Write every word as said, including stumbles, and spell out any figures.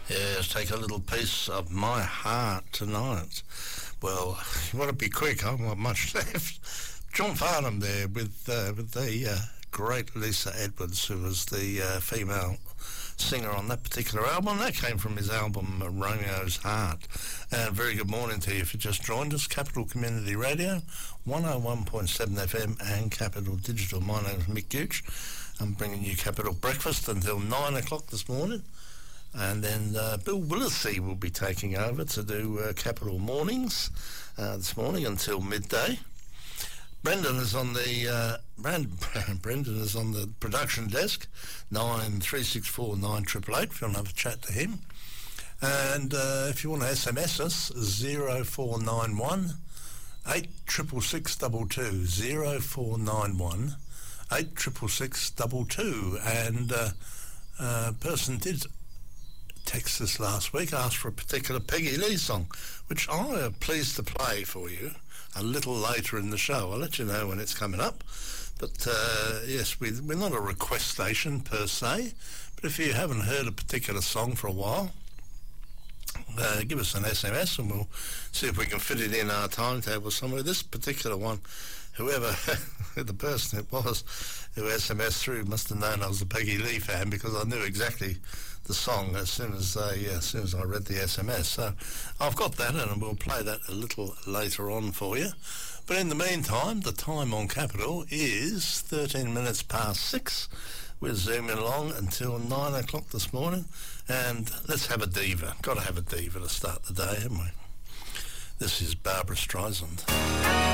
Yes, take a little piece of my heart tonight. Well, you want to be quick, I haven't got much left. John Farnham there with, uh, with the uh, great Lisa Edwards, who was the uh, female singer on that particular album. That came from his album uh, Romeo's Heart. And very good morning to you if you just joined us. Capital Community Radio, one oh one point seven F M and Capital Digital. My name is Mick Gooch. I'm bringing you Capital Breakfast until nine o'clock this morning. And then uh, Bill Willisey will be taking over to do uh, Capital Mornings uh, this morning until midday. Brendan is on the uh, Brand, Brendan is on the production desk, nine three six four nine eight eight eight. If you want to have a chat to him, and uh, if you want to S M S us, zero four nine one eight six six double two zero four nine one eight six six double two. And uh, a person did text us last week, asked for a particular Peggy Lee song, which I am pleased to play for you a little later in the show. I'll let you know when it's coming up. But uh, yes, we, we're not a request station per se, but if you haven't heard a particular song for a while, uh, give us an S M S and we'll see if we can fit it in our timetable somewhere. This particular one, whoever, the person it was who S M S through must have known I was a Peggy Lee fan, because I knew exactly the song as soon as I, uh, as soon as I read the S M S. So I've got that, and we'll play that a little later on for you. But in the meantime, the time on Capital is thirteen minutes past six. We're zooming along until nine o'clock this morning, and let's have a diva. Got to have a diva to start the day, haven't we? This is Barbara Streisand.